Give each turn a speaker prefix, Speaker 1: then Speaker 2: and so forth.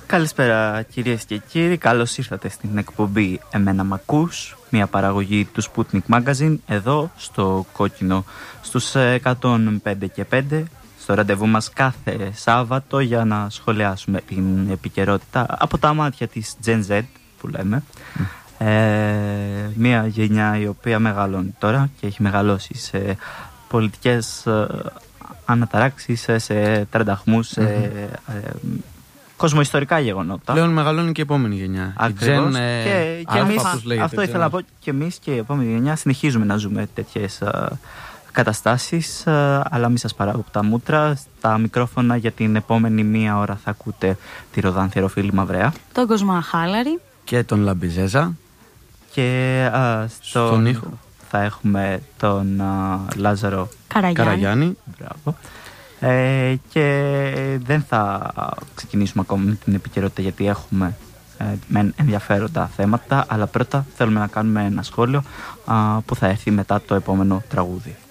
Speaker 1: Καλησπέρα κυρίες και κύριοι, καλώς ήρθατε στην εκπομπή «Εμένα μ' ακούς», μια παραγωγή του Sputnik Magazine, εδώ στο Κόκκινο, στους 105 και 5, στο ραντεβού μας κάθε Σάββατο για να σχολιάσουμε την επικαιρότητα από τα μάτια της Gen Z που λέμε. Μια γενιά η οποία μεγαλώνει τώρα και έχει μεγαλώσει σε πολιτικές αναταράξεις, σε τρανταχμούς, σε κοσμοϊστορικά γεγονότα.
Speaker 2: Πλέον μεγαλώνει και η επόμενη γενιά.
Speaker 1: Ακριβώς. Και εμείς,
Speaker 2: λέγεται,
Speaker 1: αυτό ήθελα να πω, και εμείς και η επόμενη γενιά συνεχίζουμε να ζούμε τέτοιες καταστάσεις, αλλά μην σας παράγω τα μούτρα. Στα μικρόφωνα για την επόμενη μία ώρα θα ακούτε τη Ροδάν Θεροφίλη Μαυρέα,
Speaker 3: τον Κοσμά Χάλαρη
Speaker 2: και τον Λαμπιζέζα.
Speaker 1: Και στον ήχο θα έχουμε τον Λάζαρο
Speaker 2: Καραγιάννη.
Speaker 1: Μπράβο. Και δεν θα ξεκινήσουμε ακόμα με την επικαιρότητα, γιατί έχουμε ενδιαφέροντα θέματα, αλλά πρώτα θέλουμε να κάνουμε ένα σχόλιο που θα έρθει μετά το επόμενο τραγούδι.